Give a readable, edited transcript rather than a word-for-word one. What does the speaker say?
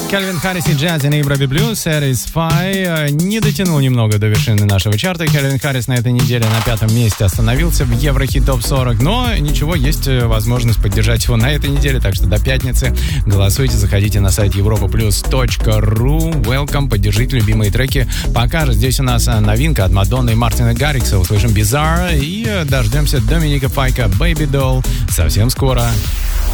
Кальвин Харрис и Джазин и Брэби Блюз, Satisfy. Не дотянул немного до вершины нашего чарта. Кальвин Харрис на этой неделе на 5 месте остановился в Еврохит Топ 40. Но ничего, есть возможность поддержать его на этой неделе. Так что до пятницы голосуйте, заходите на сайт europaplus.ru. Welcome, поддержите любимые треки. Пока же здесь у нас новинка от Мадонны и Мартина Гаррикса. Услышим Bizarre и дождемся Доминика Файка, Baby Doll совсем скоро.